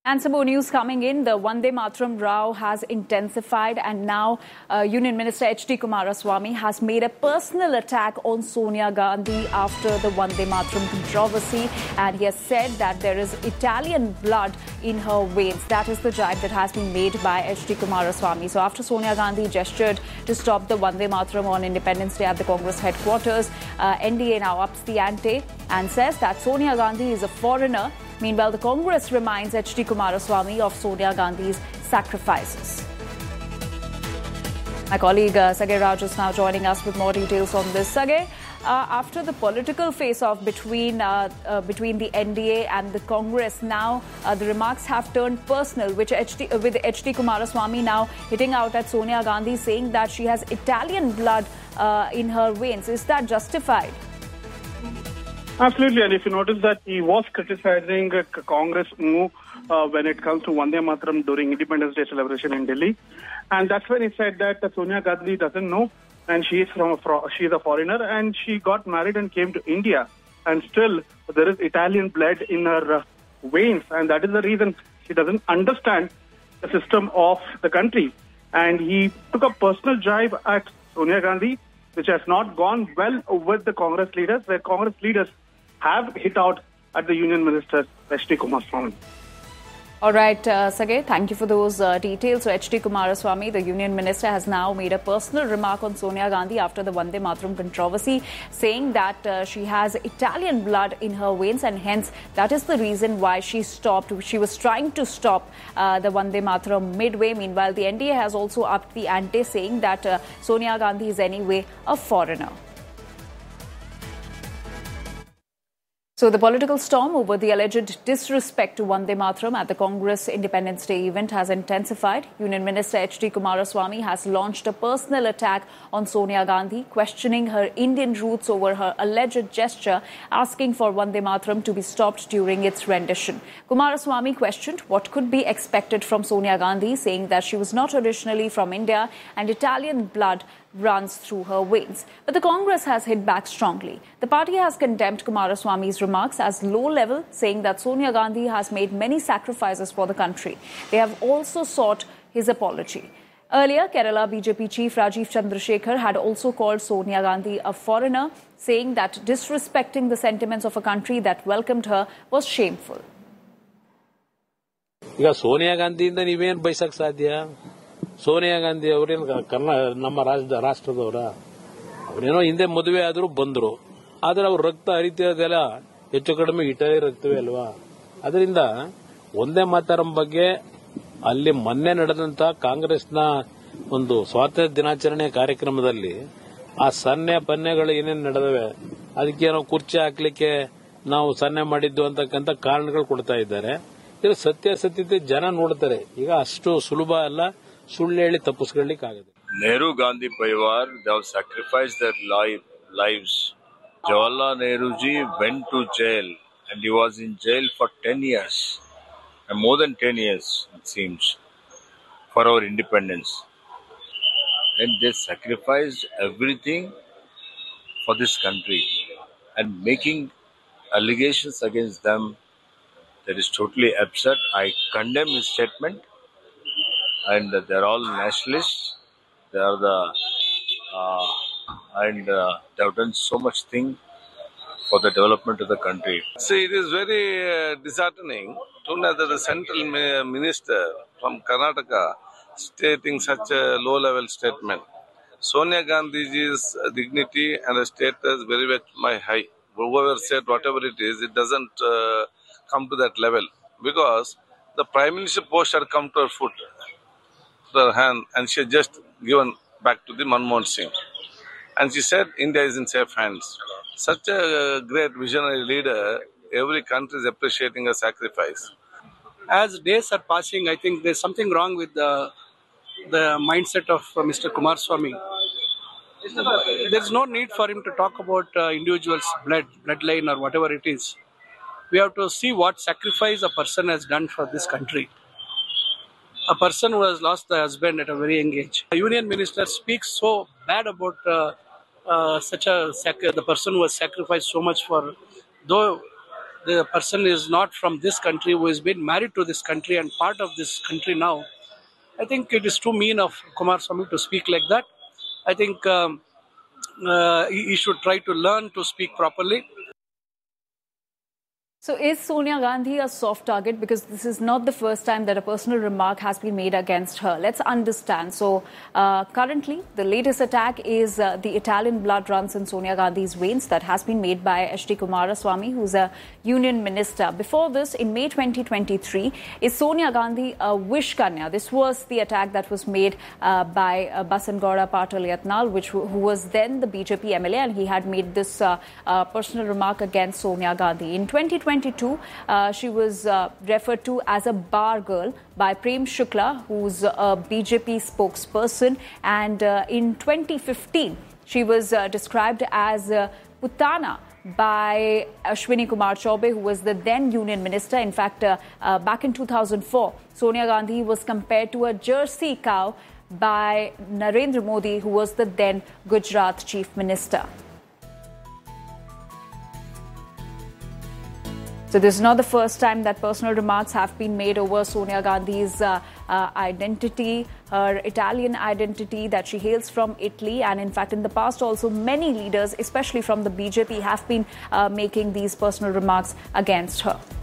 And some more news coming in. The Vande Mataram row has intensified, and now Union Minister H.D. Kumaraswamy has made a personal attack on Sonia Gandhi after the Vande Mataram controversy, and he has said that there is Italian blood in her veins. That is the jibe that has been made by H.D. Kumaraswamy. So after Sonia Gandhi gestured to stop the Vande Mataram on Independence Day at the Congress headquarters, NDA now ups the ante and says that Sonia Gandhi is a foreigner. Meanwhile, the Congress reminds H.D. Kumaraswamy of Sonia Gandhi's sacrifices. My colleague Sagay Raj is now joining us with more details on this. Sagay, after the political face-off between the NDA and the Congress, now the remarks have turned personal, with H.D. Kumaraswamy now hitting out at Sonia Gandhi, saying that she has Italian blood in her veins. Is that justified? Absolutely, and if you notice that he was criticizing a Congress move when it comes to Vande Mataram during Independence Day celebration in Delhi, and that's when he said that Sonia Gandhi doesn't know, and she is a foreigner, and she got married and came to India, and still there is Italian blood in her veins, and that is the reason she doesn't understand the system of the country. And he took a personal jibe at Sonia Gandhi, which has not gone well with the Congress leaders, where Congress leaders have hit out at the Union Minister, H.D. Kumaraswamy. All right, Sagay, thank you for those details. So H.D. Kumaraswamy, the Union Minister, has now made a personal remark on Sonia Gandhi after the Vande Mataram controversy, saying that she has Italian blood in her veins, and hence that is the reason why she stopped. She was trying to stop the Vande Mataram midway. Meanwhile, the NDA has also upped the ante, saying that Sonia Gandhi is anyway a foreigner. So the political storm over the alleged disrespect to Vande Mataram at the Congress Independence Day event has intensified. Union Minister H.D. Kumaraswamy has launched a personal attack on Sonia Gandhi, questioning her Indian roots over her alleged gesture, asking for Vande Mataram to be stopped during its rendition. Kumaraswamy questioned what could be expected from Sonia Gandhi, saying that she was not originally from India and Italian blood runs through her veins. But the Congress has hit back strongly. The party has condemned Kumaraswamy's remarks as low-level, saying that Sonia Gandhi has made many sacrifices for the country. They have also sought his apology. Earlier, Kerala BJP chief Rajiv Chandrasekhar had also called Sonia Gandhi a foreigner, saying that disrespecting the sentiments of a country that welcomed her was shameful. Sonia Gandhi ನೀವೇನು ಬಯಸಕ್ಕೆ ಸಾಧ್ಯ? ಸೋನಿಯಾ ಗಾಂಧಿ ಅವರೇನು ನಮ್ಮ ರಾಷ್ಟ್ರದವರ ಅವರೇನೋ ಹಿಂದೆ ಮದುವೆ ಆದರೂ ಬಂದರು, ಆದರೆ ಅವ್ರ ರಕ್ತ ಹರಿತಿರೋದೆಲ್ಲ ಹೆಚ್ಚು ಕಡಿಮೆ ಇಟಲಿ ರಕ್ತವೇ ಅಲ್ವಾ? ಅದರಿಂದ ಒಂದೇ ಮಾತರಂ ಬಗ್ಗೆ ಅಲ್ಲಿ ಮೊನ್ನೆ ನಡೆದಂತ ಕಾಂಗ್ರೆಸ್ನ ಒಂದು ಸ್ವಾತಂತ್ರ್ಯ ದಿನಾಚರಣೆ ಕಾರ್ಯಕ್ರಮದಲ್ಲಿ ಆ ಸನ್ನೆ ಪನ್ನೆಗಳು ಏನೇನು ನಡೆದವೆ, ಅದಕ್ಕೆ ನಾವು ಕುರ್ಚಿ ಹಾಕ್ಲಿಕ್ಕೆ ನಾವು ಸನ್ನೆ ಮಾಡಿದ್ದು ಅಂತಕ್ಕಂಥ ಕಾರಣಗಳು ಕೊಡ್ತಾ ಇದ್ದಾರೆ. ಇದು ಸತ್ಯಾಸತ್ಯತೆ ಜನ ನೋಡ್ತಾರೆ. ಈಗ ಅಷ್ಟು ಸುಲಭ ಅಲ್ಲ ಸುಳ್ಳು ಹೇಳಿ ತಪ್ಪಿಸ್ಕೊಳ್ಳಿಕ್ಕಾಗದೆ. Nehru Gandhi Parivar, they have sacrificed their lives. Jawaharlal Nehru ji went to jail, and he was in jail for 10 years, and more than 10 years it seems, for our independence. And they sacrificed everything for this country, and making allegations against them, that is totally absurd. I condemn his statement. And they're all nationalists. They are they have done so much thing for the development of the country. See, it is very disheartening to know that the central minister from Karnataka stating such a low-level statement. Sonia Gandhi's dignity and her status very much high. Whoever said whatever it is, it doesn't come to that level, because the Prime Minister post had come to her foot. Her hand, and she had just given back to the Manmohan Singh. And she said India is in safe hands. Such a great visionary leader, every country is appreciating her sacrifice. As days are passing, I think there's something wrong with the mindset of Mr. Kumaraswamy. There's no need for him to talk about individuals' bloodline or whatever it is. We have to see what sacrifice a person has done for this country. A person who has lost the husband at a very young age. A union minister speaks so bad about the person who has sacrificed so much for, though the person is not from this country, who has been married to this country and part of this country now. I think it is too mean of Kumaraswamy to speak like that. I think he should try to learn to speak properly. So is Sonia Gandhi a soft target? Because this is not the first time that a personal remark has been made against her. Let's understand. So currently, the latest attack is the Italian blood runs in Sonia Gandhi's veins that has been made by H.D. Kumaraswamy, who's a union minister. Before this, in May 2023, is Sonia Gandhi a wish kanya? This was the attack that was made by Basangauda Patil Yatnal, who was then the BJP MLA, and he had made this personal remark against Sonia Gandhi. In 2022, she was referred to as a bar girl by Prem Shukla, who's a BJP spokesperson. And in 2015, she was described as Putana by Ashwini Kumar Chaubey, who was the then union minister. In fact, back in 2004, Sonia Gandhi was compared to a Jersey cow by Narendra Modi, who was the then Gujarat chief minister. So this is not the first time that personal remarks have been made over Sonia Gandhi's identity, her Italian identity, that she hails from Italy. And in fact, in the past also, many leaders, especially from the BJP, have been making these personal remarks against her.